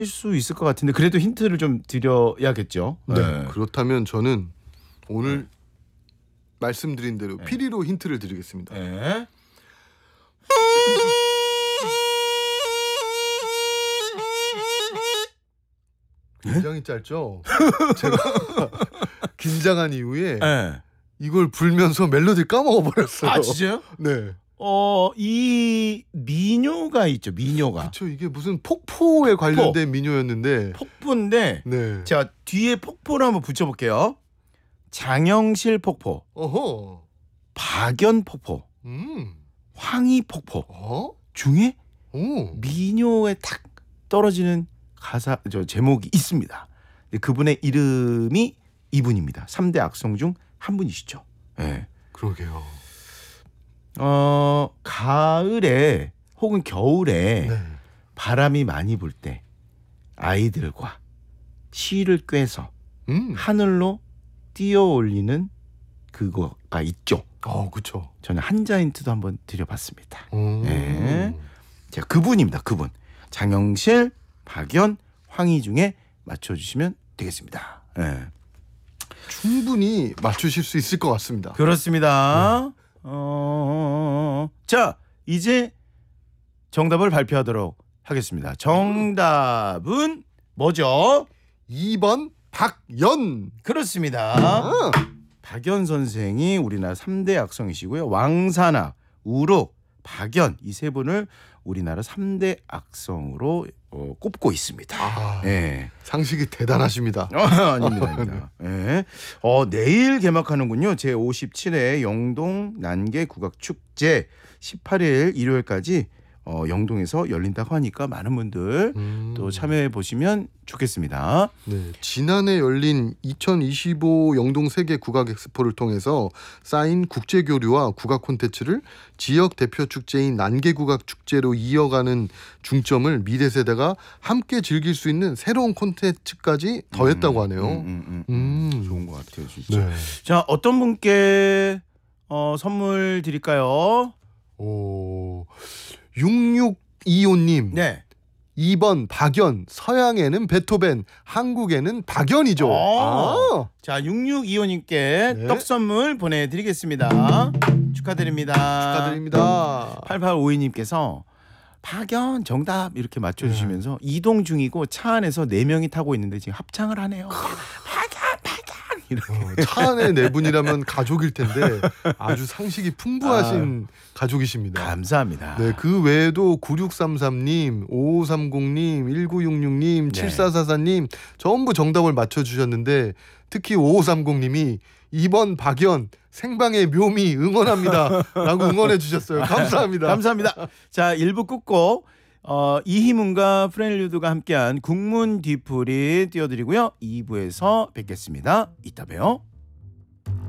수 있을 것 같은데 그래도 힌트를 좀 드려야겠죠. 네. 그렇다면 저는 오늘 말씀드린 대로 피리로 힌트를 드리겠습니다. 네. 굉장히 짧죠? 제가 긴장한 이후에 네. 이걸 불면서 멜로디를 까먹어 버렸어요. 아 진짜요? 네. 이 민요가 있죠. 민요가. 그렇죠. 이게 무슨 폭포에 관련된 민요였는데. 폭포인데 네. 제가 뒤에 폭포를 한번 붙여볼게요. 장영실 폭포, 어허. 박연 폭포, 황희 폭포 중에 오. 민요에 탁 떨어지는 가사 제목이 있습니다. 그분의 이름이 이분입니다. 3대 악성 중 한 분이시죠. 네. 그러게요. 가을에 혹은 겨울에 네. 바람이 많이 불 때 아이들과 실을 꿰서 하늘로 띄어 올리는 그거가 있죠. 그렇죠. 저는 한자 힌트도 한번 드려봤습니다. 오. 네. 제가 그분입니다. 그분. 장영실, 박연, 황희 중에 맞춰주시면 되겠습니다. 네. 충분히 맞추실 수 있을 것 같습니다. 그렇습니다. 자, 이제 정답을 발표하도록 하겠습니다. 정답은 뭐죠? 2번 박연. 그렇습니다. 박연 선생이 우리나라 3대 악성이시고요. 왕산악, 우록, 박연 이 세 분을 우리나라 3대 악성으로 꼽고 있습니다. 네. 상식이 대단하십니다. 아닙니다. 네. 내일 개막하는군요. 제57회 영동 난계 국악축제 18일 일요일까지 영동에서 열린다고 하니까 많은 분들 또 참여해 보시면 좋겠습니다. 네, 지난해 열린 2025 영동 세계 국악 엑스포를 통해서 쌓인 국제 교류와 국악 콘텐츠를 지역 대표 축제인 난계 국악 축제로 이어가는 중점을 미래 세대가 함께 즐길 수 있는 새로운 콘텐츠까지 더했다고 하네요. 좋은 것 같아요, 진짜. 네. 자, 어떤 분께 선물 드릴까요? 6625님. 네. 2번 박연. 서양에는 베토벤, 한국에는 박연이죠. 자, 6625님께 네. 떡 선물 보내드리겠습니다. 축하드립니다. 축하드립니다. 8852님께서 박연 정답 이렇게 맞춰주시면서 이동 중이고 차 안에서 4명이 타고 있는데 지금 합창을 하네요. 박연 이렇게. 차 안에 4분이라면 가족일 텐데 아주 상식이 풍부하신 가족이십니다. 감사합니다. 네, 그 외에도 9633님, 5530님, 1966님, 네. 7444님 전부 정답을 맞춰주셨는데 특히 5530님이 2번 박연 생방의 묘미 응원합니다 라고 응원해 주셨어요. 감사합니다. 감사합니다. 자, 1부 끝곡 이희문과 프렐류드가 함께한 국문 뒤풀이 띄워드리고요. 2부에서 뵙겠습니다. 이따 봬요.